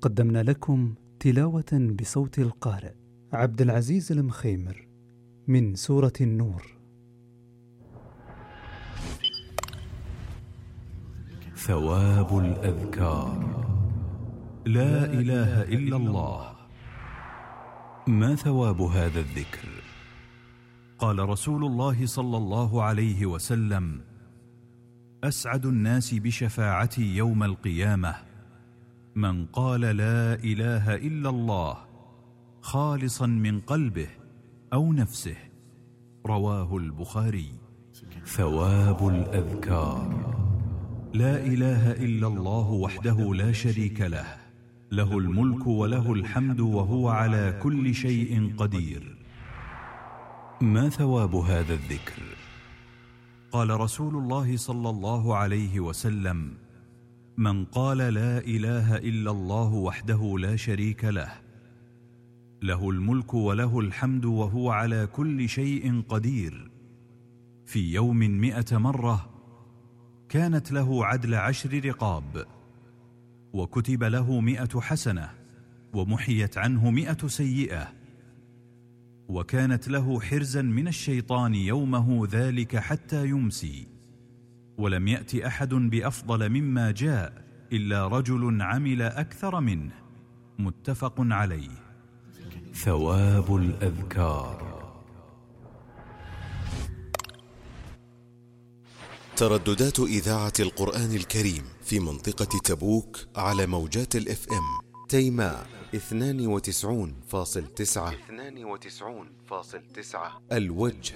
قدمنا لكم تلاوة بصوت القارئ عبد العزيز المخيمر من سورة النور. ثواب الأذكار. لا إله إلا الله. ما ثواب هذا الذكر؟ قال رسول الله صلى الله عليه وسلم: أسعد الناس بشفاعتي يوم القيامة من قال لا إله إلا الله خالصا من قلبه أو نفسه. رواه البخاري. ثواب الأذكار. لا إله إلا الله وحده لا شريك له، له الملك وله الحمد وهو على كل شيء قدير. ما ثواب هذا الذكر؟ قال رسول الله صلى الله عليه وسلم: من قال لا إله إلا الله وحده لا شريك له، له الملك وله الحمد وهو على كل شيء قدير، في يوم 100 مرة، كانت له عدل 10 رقاب، وكتب له 100 حسنة، ومحيت عنه 100 سيئة، وكانت له حرزا من الشيطان يومه ذلك حتى يمسي. ولم يأت أحد بأفضل مما جاء إلا رجل عمل أكثر منه. متفق عليه. ثواب الأذكار. ترددات إذاعة القرآن الكريم في منطقة تبوك على موجات الإف إم: تيماء 92.9، الوجه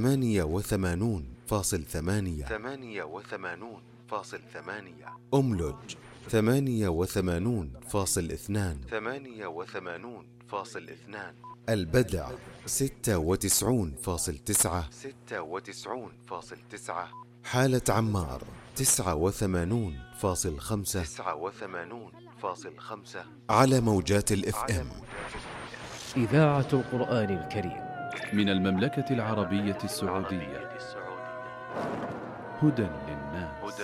88.8، أملج 88.2، البدع 96.9، حالة عمار 89.5 على موجات الإف إم. إذاعة القرآن الكريم من المملكة العربية السعودية. هدى للناس.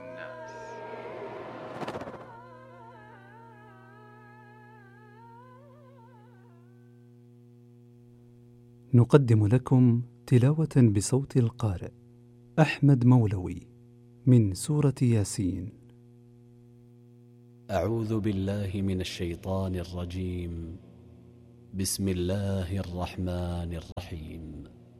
نقدم لكم تلاوة بصوت القارئ أحمد مولوي من سورة ياسين. أعوذ بالله من الشيطان الرجيم. بسم الله الرحمن الرحيم.